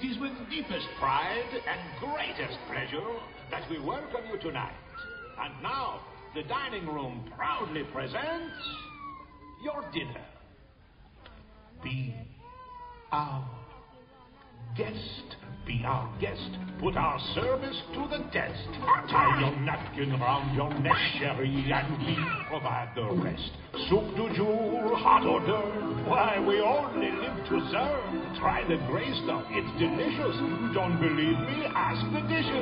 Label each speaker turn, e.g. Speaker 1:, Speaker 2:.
Speaker 1: It is with deepest pride and greatest pleasure that we welcome you tonight. And now, the dining room proudly presents your dinner. Be our guest. Be our guest. Put our service to the test. Tie your napkin round your neck, sherry, and we provide the rest. Soup du jour, hot hors d'oeuvre. Why, we only live to serve. Try the gray stuff. It's delicious. Don't believe me? Ask the dishes.